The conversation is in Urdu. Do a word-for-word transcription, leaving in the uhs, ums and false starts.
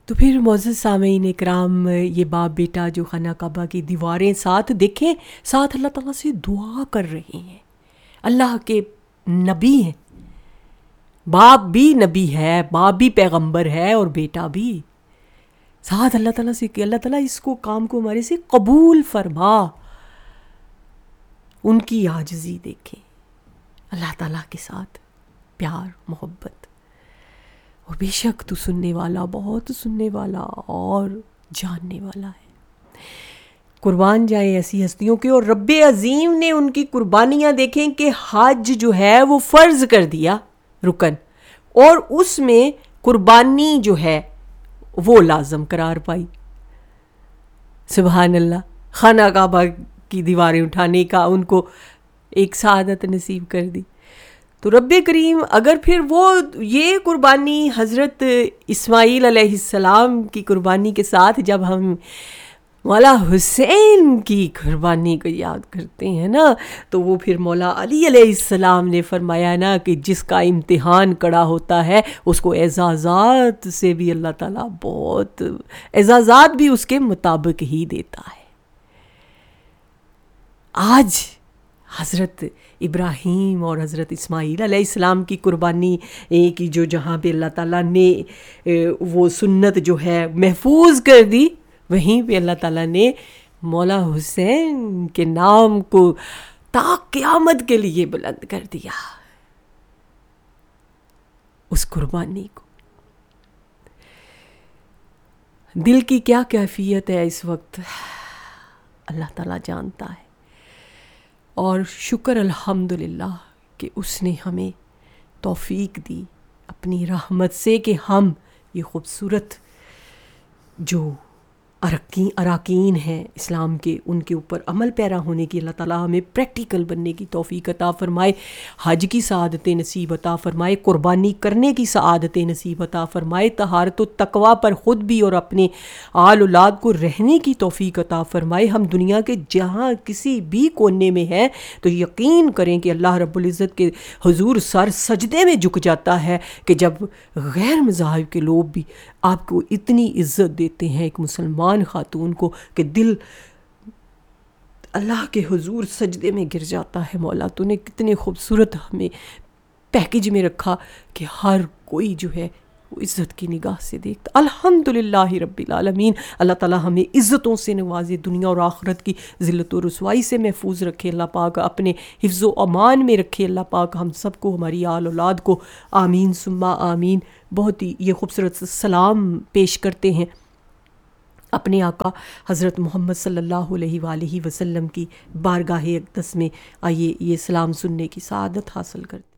تو پھر معزز سامعین اکرام، یہ باپ بیٹا جو خانہ کعبہ کی دیواریں ساتھ دیکھیں، ساتھ اللہ تعالیٰ سے دعا کر رہے ہیں، اللہ کے نبی ہیں، باپ بھی نبی ہے، باپ بھی پیغمبر ہے اور بیٹا بھی، ساتھ اللہ تعالیٰ سے کہ اللہ تعالیٰ اس کو کام کو ہمارے سے قبول فرما. ان کی عاجزی دیکھیں، اللہ تعالیٰ کے ساتھ پیار محبت. اور بے شک تو سننے والا، بہت سننے والا اور جاننے والا ہے. قربان جائیں ایسی ہستیوں کے. اور رب عظیم نے ان کی قربانیاں دیکھیں کہ حج جو ہے وہ فرض کر دیا رکن، اور اس میں قربانی جو ہے وہ لازم قرار پائی. سبحان اللہ. خانہ کعبہ کی دیواریں اٹھانے کا ان کو ایک سعادت نصیب کر دی. تو رب کریم اگر پھر وہ یہ قربانی حضرت اسماعیل علیہ السلام کی قربانی کے ساتھ جب ہم مولا حسین کی قربانی کو یاد کرتے ہیں نا، تو وہ پھر مولا علی علیہ السلام نے فرمایا نا کہ جس کا امتحان کڑا ہوتا ہے اس کو اعزازات سے بھی اللہ تعالیٰ بہت اعزازات بھی اس کے مطابق ہی دیتا ہے. آج حضرت ابراہیم اور حضرت اسماعیل علیہ السلام کی قربانی کی جو جہاں پہ اللہ تعالیٰ نے وہ سنت جو ہے محفوظ کر دی، وہیں پہ اللہ تعالیٰ نے مولا حسین کے نام کو تا قیامت کے لیے بلند کر دیا. اس قربانی کو دل کی کیا کیفیت ہے اس وقت اللہ تعالیٰ جانتا ہے. اور شکر الحمدللہ کہ اس نے ہمیں توفیق دی اپنی رحمت سے کہ ہم یہ خوبصورت جو ارکین اراکین ہیں اسلام کے، ان کے اوپر عمل پیرا ہونے کی اللہ تعالیٰ ہمیں پریکٹیکل بننے کی توفیق عطا فرمائے، حج کی سعادتیں نصیب عطا فرمائے، قربانی کرنے کی سعادتیں نصیب عطا فرمائے، طہارت و تقویٰ پر خود بھی اور اپنے آل اولاد کو رہنے کی توفیق عطا فرمائے. ہم دنیا کے جہاں کسی بھی کونے میں ہیں تو یقین کریں کہ اللہ رب العزت کے حضور سر سجدے میں جھک جاتا ہے کہ جب غیر مذاہب کے لوگ بھی آپ کو اتنی عزت دیتے ہیں، ایک مسلمان خاتون کو، کہ دل اللہ کے حضور سجدے میں گر جاتا ہے. مولا تو نے کتنے خوبصورت ہمیں پیکج میں رکھا کہ ہر کوئی جو ہے وہ عزت کی نگاہ سے دیکھتا. الحمدللہ رب العالمین. اللہ تعالیٰ ہمیں عزتوں سے نوازے، دنیا اور آخرت کی ذلت و رسوائی سے محفوظ رکھے. اللہ پاک اپنے حفظ و امان میں رکھے. اللہ پاک ہم سب کو، ہماری آل اولاد کو آمین ثم آمین. بہت ہی یہ خوبصورت سلام پیش کرتے ہیں اپنے آقا حضرت محمد صلی اللہ علیہ وآلہ وسلم کی بارگاہ اقدس میں. آئیے یہ سلام سننے کی سعادت حاصل کرتے ہیں.